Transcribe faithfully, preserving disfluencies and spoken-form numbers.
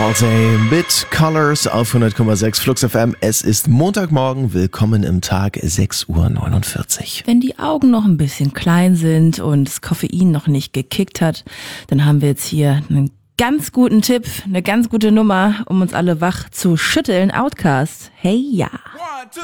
Halsey mit Colors auf hundert Komma sechs Flux F M. Es ist Montagmorgen, willkommen im Tag, sechs Uhr neunundvierzig. Wenn die Augen noch ein bisschen klein sind und das Koffein noch nicht gekickt hat, dann haben wir jetzt hier einen ganz guten Tipp, eine ganz gute Nummer, um uns alle wach zu schütteln. Outcast, hey ja.